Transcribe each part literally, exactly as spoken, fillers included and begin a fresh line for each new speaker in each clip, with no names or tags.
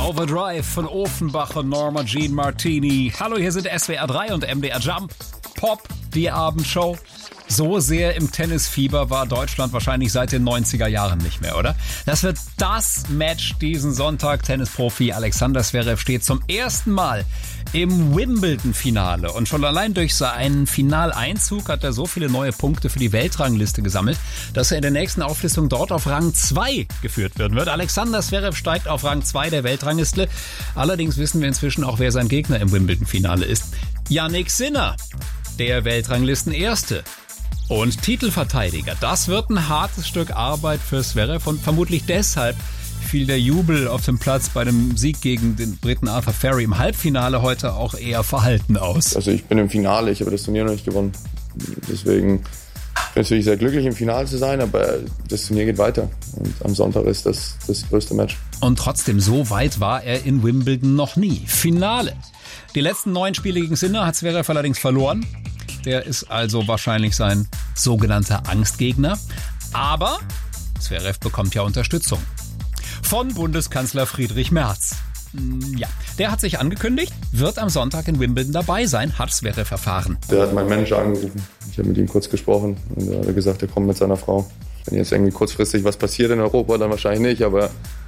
Overdrive von Offenbach und Norma Jean Martini. Hallo, hier sind S W R drei und M D R Jump. Pop, die Abendshow. So sehr im Tennisfieber war Deutschland wahrscheinlich seit den neunziger Jahren nicht mehr, oder? Das wird das Match diesen Sonntag. Tennisprofi Alexander Zverev steht zum ersten Mal im Wimbledon-Finale. Und schon allein durch seinen Finaleinzug hat er so viele neue Punkte für die Weltrangliste gesammelt, dass er in der nächsten Auflistung dort auf Rang zwei geführt werden wird. Alexander Zverev steigt auf Rang zwei der Weltrangliste. Allerdings wissen wir inzwischen auch, wer sein Gegner im Wimbledon-Finale ist. Jannik Sinner, der Weltranglistenerste. Und Titelverteidiger, das wird ein hartes Stück Arbeit für Zverev und vermutlich deshalb fiel der Jubel auf dem Platz bei dem Sieg gegen den Briten Arthur Ferry im Halbfinale heute auch eher verhalten aus.
Also ich bin im Finale, ich habe das Turnier noch nicht gewonnen. Deswegen bin ich natürlich sehr glücklich, im Finale zu sein, aber das Turnier geht weiter. Und am Sonntag ist das das größte Match.
Und trotzdem, so weit war er in Wimbledon noch nie. Finale. Die letzten neun Spiele gegen Sinner hat Zverev allerdings verloren. Der ist also wahrscheinlich sein sogenannter Angstgegner. Aber Zverev bekommt ja Unterstützung von Bundeskanzler Friedrich Merz. Ja, der hat sich angekündigt, wird am Sonntag in Wimbledon dabei sein, hat Zverev erfahren.
Der hat meinen Manager angerufen. Ich habe mit ihm kurz gesprochen und er hat gesagt, er kommt mit seiner Frau. Wenn jetzt irgendwie kurzfristig was passiert in Europa, dann wahrscheinlich nicht, aber...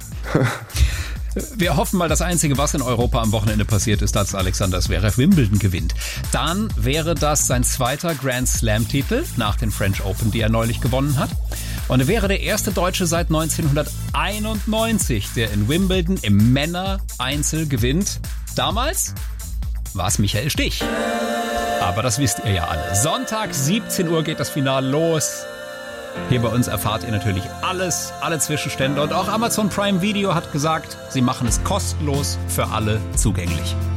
Wir hoffen mal, das Einzige, was in Europa am Wochenende passiert ist, dass Alexander Zverev Wimbledon gewinnt. Dann wäre das sein zweiter Grand Slam-Titel nach den French Open, die er neulich gewonnen hat. Und er wäre der erste Deutsche seit neunzehnhunderteinundneunzig, der in Wimbledon im Männer-Einzel gewinnt. Damals war es Michael Stich. Aber das wisst ihr ja alle. Sonntag, siebzehn Uhr geht das Finale los. Hier bei uns erfahrt ihr natürlich alles, alle Zwischenstände. Und auch Amazon Prime Video hat gesagt, sie machen es kostenlos für alle zugänglich.